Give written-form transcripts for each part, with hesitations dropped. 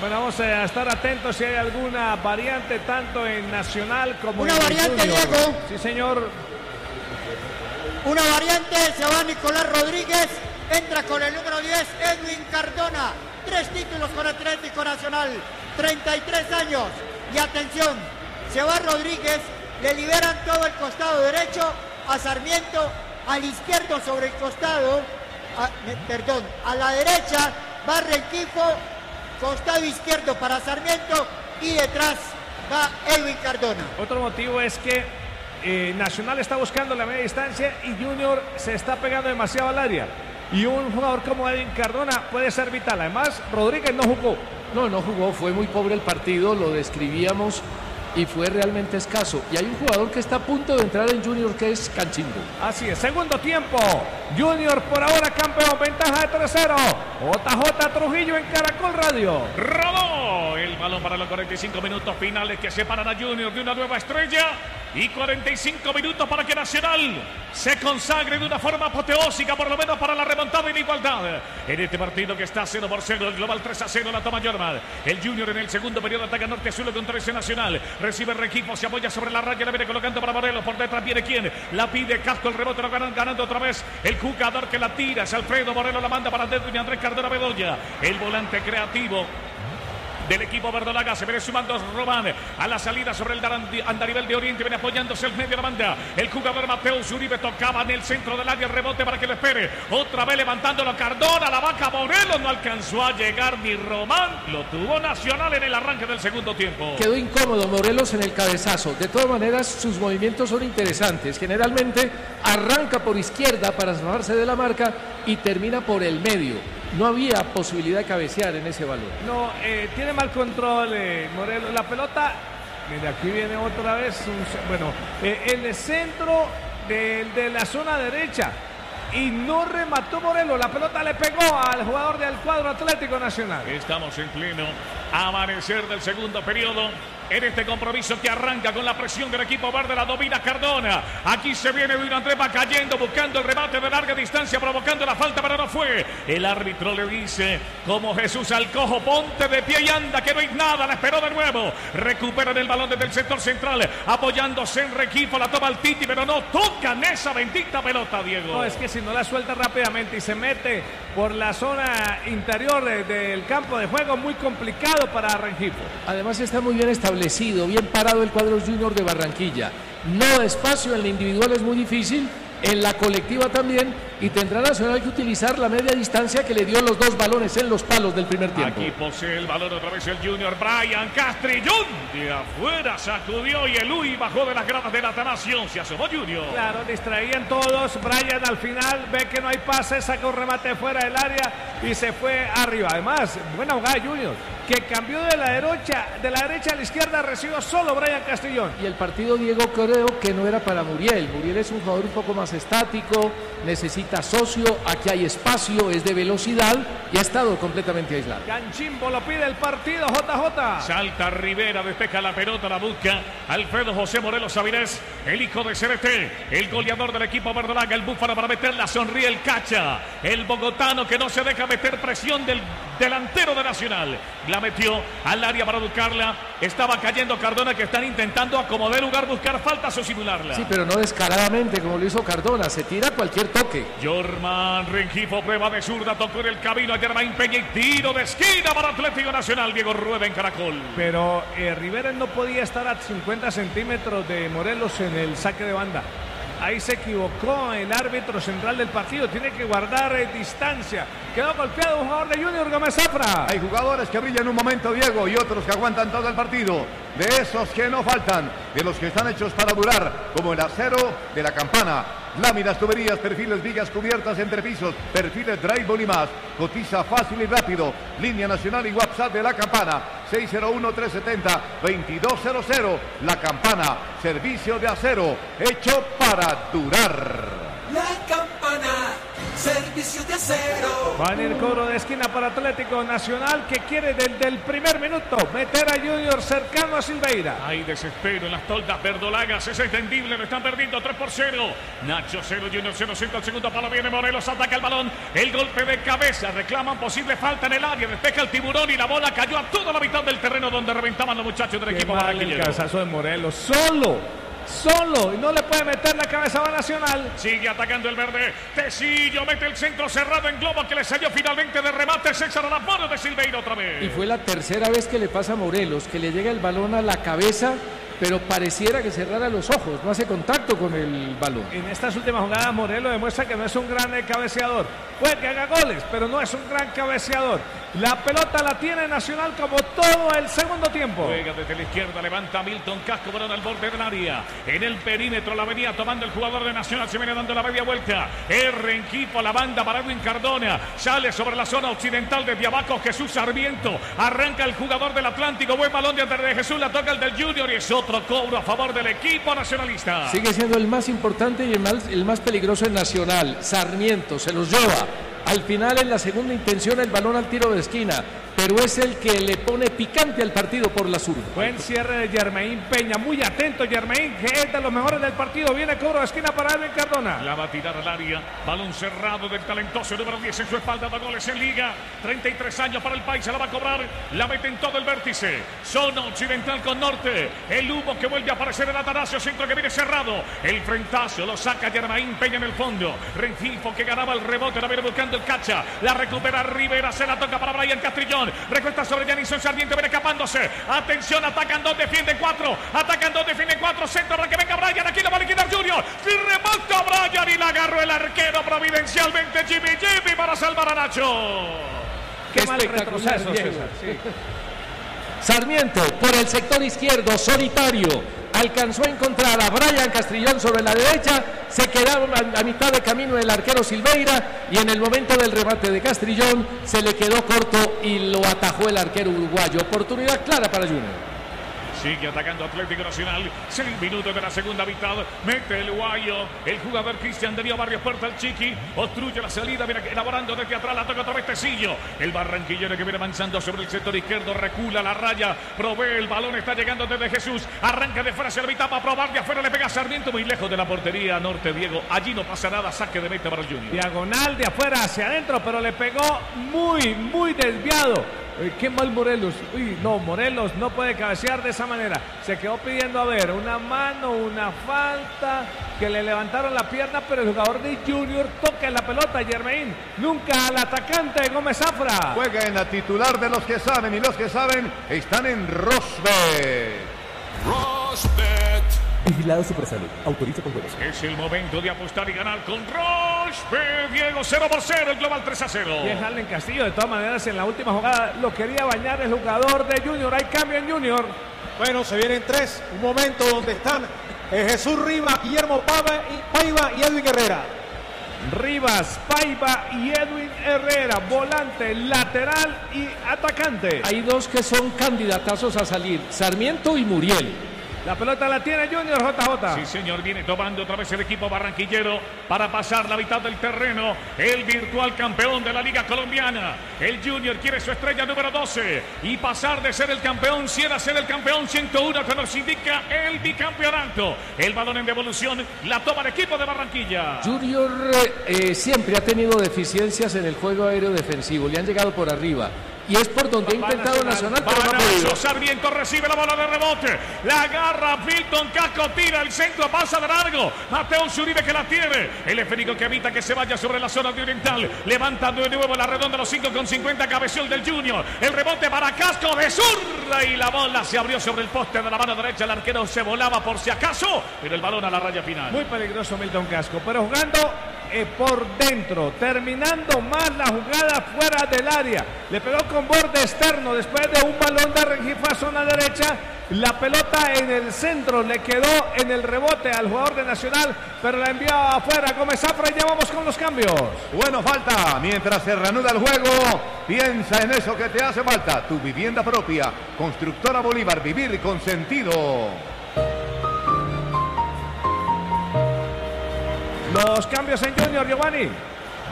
Bueno, vamos a estar atentos si hay alguna variante tanto en Nacional como una en variante, Junior. Diego. Sí, señor. Una variante, se va Nicolás Rodríguez, entra con el número 10, Edwin Cardona. 3 títulos con Atlético Nacional, 33 años. Y atención, se va Rodríguez, le liberan todo el costado derecho a Sarmiento, al izquierdo sobre el costado, a la derecha va Rengifo, costado izquierdo para Sarmiento y detrás va Edwin Cardona. Otro motivo es que Nacional está buscando la media distancia y Junior se está pegando demasiado al área. Y un jugador como Edwin Cardona puede ser vital. Además, Rodríguez no jugó. No jugó, fue muy pobre el partido, lo describíamos y fue realmente escaso. Y hay un jugador que está a punto de entrar en Junior que es Canchimbo. Así es, segundo tiempo. Junior por ahora campeón, ventaja de 3-0. JJ Trujillo en Caracol Radio. Rodó el balón para los 45 minutos finales que separan a Junior de una nueva estrella. Y 45 minutos para que Nacional se consagre de una forma apoteósica, por lo menos para la remontada y la igualdad. En este partido que está 0-0, el global 3-0, la toma Jorman. El Junior en el segundo periodo ataca norte-sur con 13 Nacional. Recibe Rengifo, se apoya sobre la raya, la viene colocando para Morelos. Por detrás viene quien la pide, Casco, el rebote, lo ganan, ganando otra vez. El jugador que la tira es Alfredo Morelos, la manda para Edwin Andrés Cardona Bedoya. El volante creativo del equipo verdolaga, se viene sumando Román a la salida sobre el andarivel de Oriente, viene apoyándose el medio de la banda, el jugador Mateus Uribe tocaba en el centro del área, el rebote para que lo espere, otra vez levantándolo Cardona, la vaca Morelos, no alcanzó a llegar ni Román, lo tuvo Nacional en el arranque del segundo tiempo. Quedó incómodo Morelos en el cabezazo, de todas maneras sus movimientos son interesantes, generalmente arranca por izquierda para zafarse de la marca y termina por el medio. No había posibilidad de cabecear en ese balón. No, tiene mal control Morelos. La pelota, mire, aquí viene otra vez. En el centro de la zona derecha. Y no remató Morelos. La pelota le pegó al jugador del cuadro Atlético Nacional. Estamos en pleno amanecer del segundo periodo. En este compromiso que arranca con la presión del equipo verde, la domina Cardona. Aquí se viene Edwin Andrés, va cayendo, buscando el remate de larga distancia, provocando la falta, pero no fue. El árbitro le dice, como Jesús al cojo, ponte de pie y anda, que no hay nada. La esperó de nuevo. Recuperan el balón desde el sector central, apoyándose en Rengifo, la toma el Titi, pero no tocan esa bendita pelota, Diego. No, es que si no la suelta rápidamente y se mete por la zona interior del campo de juego, muy complicado para Rengifo. Además está muy bien establecido, bien parado el cuadro Junior de Barranquilla. No espacio en la individual es muy difícil, en la colectiva también, y tendrá Nacional que utilizar la media distancia que le dio los dos balones en los palos del primer tiempo. Aquí posee el balón otra vez el Junior, Brian Castrillón de afuera sacudió y el Uy bajó de las gradas del Atanasio, se asomó Junior. Claro, distraían todos. Brian al final ve que no hay pase, saca un remate fuera del área y se fue arriba. Además, buena jugada Junior, que cambió de la derecha a la izquierda, recibió solo Brian Castrillón. Y el partido, Diego, creo que no era para Muriel. Muriel es un jugador un poco más estático, necesita socio, aquí hay espacio, es de velocidad y ha estado completamente aislado. Canchimbo lo pide el partido, JJ. Salta Rivera, despeja la pelota, la busca Alfredo José Morelos Avilés, el hijo de CRT, el goleador del equipo verdolaga, el búfalo para meterla, sonríe el Cacha, el bogotano que no se deja meter presión del delantero de Nacional. La metió al área para buscarla, estaba cayendo Cardona, que están intentando acomodar lugar, buscar faltas o simularla. Sí, pero no descaradamente como lo hizo Cardona, se tira cualquier toque. Jorman Rengifo, prueba de zurda, tocó en el camino a Germain Peña y tiro de esquina para Atlético Nacional, Diego Rueda en Caracol. Pero Rivera no podía estar a 50 centímetros de Morelos en el saque de banda. Ahí se equivocó el árbitro central del partido. Tiene que guardar distancia. Quedó golpeado un jugador de Junior, Gómez Zafra. Hay jugadores que brillan un momento, Diego, y otros que aguantan todo el partido. De esos que no faltan, de los que están hechos para durar, como el acero de la Campana. Láminas, tuberías, perfiles, vigas cubiertas entre pisos, perfiles, drywall y más. Cotiza fácil y rápido. Línea nacional y WhatsApp de la Campana. 601-370-2200. La Campana, servicio de acero, hecho para durar. La Campana, Servicio de Acero. Va a venir cobro de esquina para Atlético Nacional, que quiere desde el primer minuto meter a Junior cercano a Silveira. Hay desespero en las toldas verdolagas, es entendible, lo están perdiendo 3-0. Nacho 0, Junior 0, al segundo palo viene Morelos, ataca el balón, el golpe de cabeza, reclaman posible falta en el área, despeja el tiburón y la bola cayó a toda la mitad del terreno donde reventaban los muchachos del equipo barranquillero. El cabezazo de Morelos, solo, y no le puede meter la cabeza a Nacional. Sigue atacando el verde, Tecillo mete el centro cerrado en globo que le salió finalmente de remate, César a la mano de Silveira otra vez. Y fue la tercera vez que le pasa a Morelos, que le llega el balón a la cabeza, pero pareciera que cerrara los ojos, no hace contacto con el balón. En estas últimas jugadas Morelos demuestra que no es un gran cabeceador. Puede que haga goles, pero no es un gran cabeceador. La pelota la tiene Nacional como todo el segundo tiempo. Juega desde la izquierda, levanta Milton Casco, balón al borde del área. En el perímetro la venía tomando el jugador de Nacional, se viene dando la media vuelta. Equipo la banda para Edwin Cardona. Sale sobre la zona occidental desde abajo Jesús Sarmiento. Arranca el jugador del Atlántico, buen balón de Andrés de Jesús, la toca el del Junior y es otro cobro a favor del equipo nacionalista. Sigue siendo el más importante y el más peligroso en Nacional. Sarmiento se los lleva. Al final, en la segunda intención, el balón al tiro de esquina, pero es el que le pone picante al partido por la zurda. Buen cierre de Germain Peña, muy atento Germain, que es de los mejores del partido. Viene cobro de esquina para Edwin Cardona. La va a tirar al área, balón cerrado del talentoso número 10 en su espalda, da goles en liga, 33 años para el país, se la va a cobrar, la mete en todo el vértice, zona occidental con norte, el humo que vuelve a aparecer en Atanasio, centro que viene cerrado, el frentazo lo saca Germain Peña en el fondo, Rengifo que ganaba el rebote, la viene buscando el Cacha, la recupera Rivera, se la toca para Brian Castrillón, recuesta sobre Janison Sarmiento, viene escapándose, atención, atacan dos, defienden cuatro, centro para que venga Brian, aquí lo va a liquidar Junior, y remata Brian y la agarró el arquero providencialmente Jimmy para salvar a Nacho. Qué mal retroceso, César. Sí. Sarmiento por el sector izquierdo, solitario. Alcanzó a encontrar a Brian Castrillón sobre la derecha, se quedaron a mitad de camino el arquero Silveira y en el momento del remate de Castrillón se le quedó corto y lo atajó el arquero uruguayo. Oportunidad clara para Junior. Sigue atacando Atlético Nacional, 6 minutos de la segunda mitad, mete el guayo, el jugador Cristian Darío Barrios Puerta, el Chiqui, obstruye la salida, viene elaborando desde atrás, la toca otra vez Tecillo, el barranquillero que viene avanzando sobre el sector izquierdo, recula la raya, provee el balón, está llegando desde Jesús, arranca de fuera hacia la mitad para probar, de afuera le pega a Sarmiento, muy lejos de la portería norte, Diego, allí no pasa nada, saque de meta para el Junior. Diagonal de afuera hacia adentro, pero le pegó muy desviado. Qué mal Morelos. Morelos no puede cabecear de esa manera. Se quedó pidiendo, a ver, una mano, una falta, que le levantaron la pierna, pero el jugador de Junior toca en la pelota, Germain. Nunca al atacante Gómez Zafra. Juega en la titular de los que saben, y los que saben están en Rosbet. Rosbet. Vigilado Supersalud. Autoriza con juegos. Es el momento de apostar y ganar con Rosbet. Diego, 0-0, el global 3-0. Bien, Harlen Castillo, de todas maneras, en la última jugada lo quería bañar el jugador de Junior. Hay cambio en Junior. Bueno, se vienen tres. Un momento donde están Jesús Rivas, Guillermo Paiva y Edwin Herrera. Rivas, Paiva y Edwin Herrera, volante, lateral y atacante. Hay dos que son candidatazos a salir, Sarmiento y Muriel. La pelota la tiene Junior, JJ. Sí, señor, viene tomando otra vez el equipo barranquillero para pasar la mitad del terreno. El virtual campeón de la Liga Colombiana. El Junior quiere su estrella número 12 y pasar de ser el campeón 100 a ser el campeón 101 que nos indica el bicampeonato. El balón en devolución la toma el equipo de Barranquilla. Junior siempre ha tenido deficiencias en el juego aéreo defensivo. Le han llegado por arriba. Y es por donde ha intentado Nacional, pero no ha podido. Sarmiento recibe la bola de rebote. La agarra Milton Casco, tira el centro, pasa de largo. Mateo Zuribe que la tiene. El esférico que evita que se vaya sobre la zona de oriental. Levanta de nuevo la redonda, los 5,50. Cabeció el del Junior. El rebote para Casco de zurda. Y la bola se abrió sobre el poste de la mano derecha. El arquero se volaba por si acaso. Pero el balón a la raya final. Muy peligroso Milton Casco. Pero jugando por dentro, terminando más la jugada fuera del área. Le pegó con borde externo después de un balón de Rengifo a zona derecha. La pelota en el centro le quedó en el rebote al jugador de Nacional, pero la envió afuera Gómez Zafra y ya vamos con los cambios. Bueno, falta. Mientras se reanuda el juego, piensa en eso que te hace falta. Tu vivienda propia. Constructora Bolívar, vivir con sentido. Los cambios en Junior, Giovanni.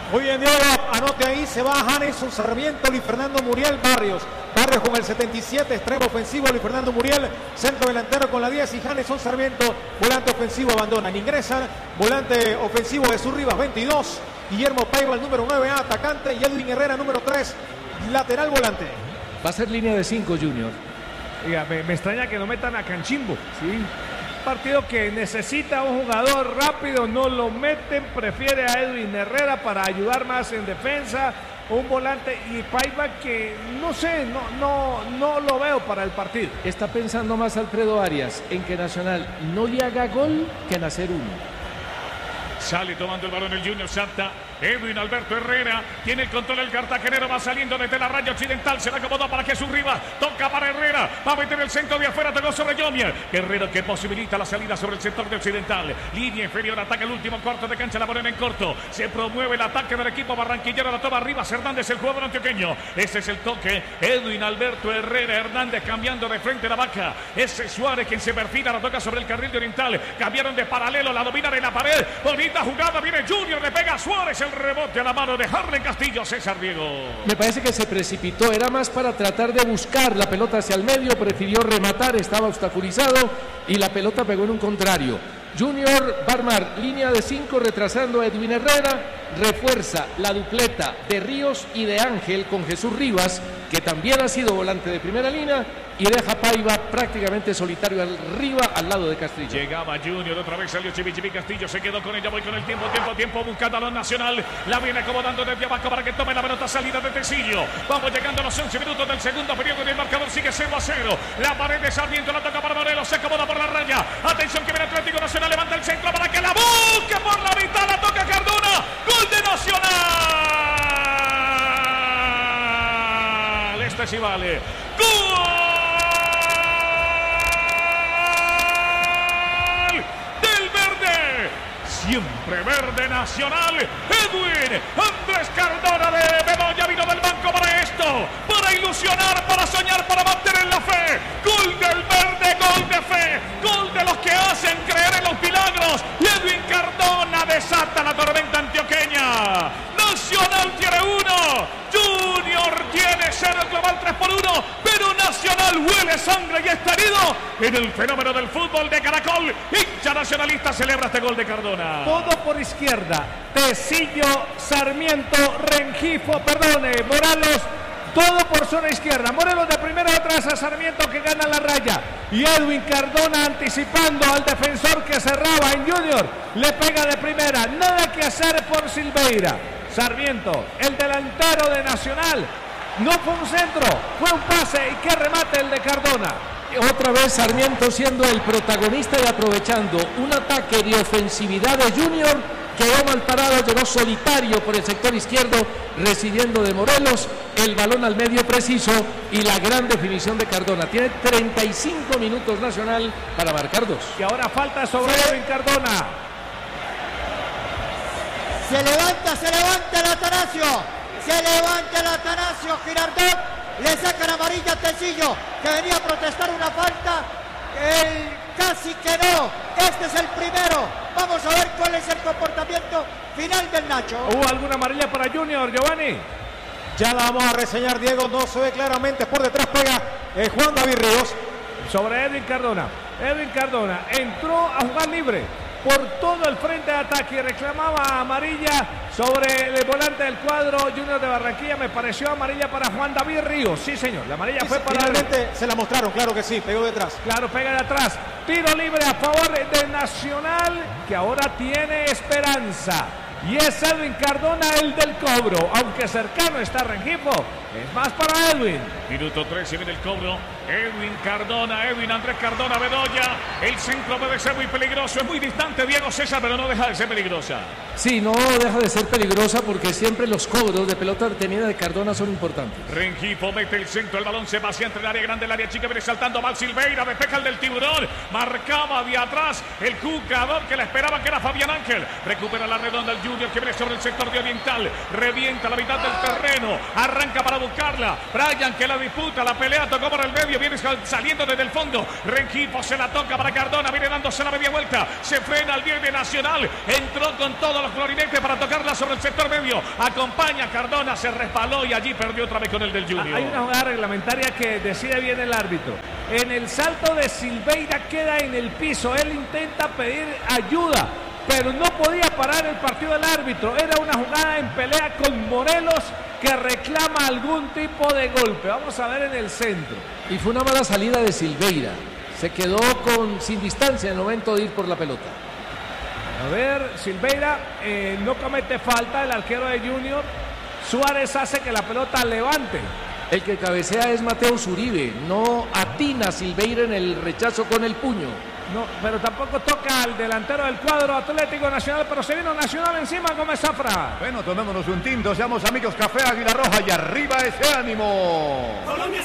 Muy bien, Diego, anote ahí, se va Janeson Sarmiento, Luis Fernando Muriel, Barrios con el 77, extremo ofensivo, Luis Fernando Muriel, centro delantero con la 10 y Janeson Sarmiento, volante ofensivo, abandonan, ingresan, volante ofensivo Jesús Rivas, 22, Guillermo Paiva, el número 9, atacante, y Edwin Herrera, número 3, lateral volante. Va a ser línea de 5, Junior. Oiga, me extraña que no metan a Canchimbo, ¿sí? Partido que necesita un jugador rápido, no lo meten, prefiere a Edwin Herrera para ayudar más en defensa, un volante y Paiva que no sé, no lo veo para el partido. Está pensando más Alfredo Arias en que Nacional no le haga gol que en hacer uno. Sale tomando el balón el Junior Santa. Edwin Alberto Herrera tiene el control del cartagenero, va saliendo desde la raya occidental, se la acomodó para Jesús Rivas, toca para Herrera, va a meter el centro de afuera, tocó sobre Yomier. Guerrero que posibilita la salida sobre el sector de occidental, línea inferior, ataca el último cuarto de cancha, la ponen en corto, se promueve el ataque del equipo barranquillero, la toma Rivas Hernández, el jugador antioqueño, ese es el toque, Edwin Alberto Herrera, Hernández cambiando de frente la vaca, ese Suárez quien se perfila, la toca sobre el carril de oriental, cambiaron de paralelo, la dominan en la pared, bonita jugada, viene Junior, le pega a Suárez, el rebote a la mano de Harlen Castillo. César Diego. Me parece que se precipitó, era más para tratar de buscar la pelota hacia el medio, prefirió rematar, estaba obstaculizado y la pelota pegó en un contrario. Junior va a armar línea de 5 retrasando a Edwin Herrera, refuerza la dupleta de Ríos y de Ángel con Jesús Rivas, que también ha sido volante de primera línea, y deja Paiva prácticamente solitario arriba al lado de Castillo. Llegaba Junior, otra vez salió Chivichivi Castillo, se quedó con ella, voy con el tiempo, buscando a los Nacional, la viene acomodando desde abajo para que tome la pelota salida de Tecillo. Vamos llegando a los 11 minutos del segundo periodo y el marcador sigue 0-0. La pared de Sarmiento, la toca para Morelos, se acomoda por la raya. Atención que viene Atlético Nacional, levanta el centro para que la busque por la mitad, la toca Cardona, gol de Nacional. Este sí vale. ¡Gol! Siempre verde Nacional, Edwin Andrés Cardona de Bedoya vino del banco para esto, para ilusionar, para soñar, para mantener la fe. Gol del verde, gol de fe, gol de los que hacen creer en los milagros. Y Edwin Cardona desata la tormenta antioqueña. Nacional tiene 1, Junior tiene 0, global 3-1, pero Nacional huele sangre y está herido en el fenómeno del fútbol de Caracol. Hincha nacionalista celebra este gol de Cardona. Todo por izquierda, Tecillo, Sarmiento, Morales, todo por zona izquierda. Morelos de primera atrás a Sarmiento que gana la raya. Y Edwin Cardona anticipando al defensor que cerraba en Junior. Le pega de primera, nada que hacer por Silveira. Sarmiento, el delantero de Nacional. No fue un centro, fue un pase y qué remate el de Cardona. Otra vez Sarmiento siendo el protagonista y aprovechando un ataque de ofensividad de Junior. Quedó mal parado, llegó solitario por el sector izquierdo, recibiendo de Morelos el balón al medio preciso y la gran definición de Cardona. Tiene 35 minutos Nacional para marcar 2. Y ahora falta sobre Edwin Cardona. Se levanta el Atanasio, Girardot, le sacan amarilla a Tecillo, que venía a protestar una falta, él casi que no, este es el primero, vamos a ver cuál es el comportamiento final del Nacho. ¿Hubo alguna amarilla para Junior, Giovanni? Ya la vamos a reseñar, Diego, no se ve claramente, por detrás pega Juan David Ríos. Sobre Edwin Cardona entró a jugar libre por todo el frente de ataque y reclamaba amarilla sobre el volante del cuadro Junior de Barranquilla. Me pareció amarilla para Juan David Ríos. Sí, señor, la amarilla fue para... Finalmente se la mostraron, claro que sí, pegó detrás. Claro, pega de atrás. Tiro libre a favor de Nacional, que ahora tiene esperanza. Y es Edwin Cardona el del cobro, aunque cercano está Rengifo. Es más para Edwin. Minuto 13 viene el cobro. Edwin Andrés Cardona, Bedoya. El centro puede ser muy peligroso. Es muy distante Diego César, pero no deja de ser peligrosa. Sí, no deja de ser peligrosa porque siempre los cobros de pelota detenida de Cardona son importantes. Rengifo mete el centro, el balón se vacía entre el área grande, el área chica, viene saltando Val Silveira, despeja el del Tiburón. Marcaba de atrás el jugador que le esperaban, que era Fabián Ángel. Recupera la redonda el Junior que viene sobre el sector de Oriental. Revienta la mitad del terreno. Arranca para buscarla. Brian que la disputa, la pelea, tocó por el medio. medio, viene saliendo desde el fondo. Rengifo se la toca para Cardona, viene dándose la media vuelta. Se frena al 10 de Nacional. Entró con todos los clorinetes para tocarla sobre el sector medio. Acompaña a Cardona, se resbaló y allí perdió otra vez con el del Junior. Hay una jugada reglamentaria que decide bien el árbitro. En el salto de Silveira queda en el piso. Él intenta pedir ayuda, pero no podía parar el partido del árbitro. Era una jugada en pelea con Morelos que reclama algún tipo de golpe. Vamos a ver en el centro. Y fue una mala salida de Silveira. Se quedó sin distancia en el momento de ir por la pelota. A ver, Silveira no comete falta, el arquero de Junior. Suárez hace que la pelota levante. El que cabecea es Mateo Zuribe. No atina Silveira en el rechazo con el puño. No, pero tampoco toca al delantero del cuadro Atlético Nacional, pero se vino Nacional encima, Gómez Zafra. Bueno, tomémonos un tinto, seamos amigos, Café Águila Roja y arriba ese ánimo. Colombia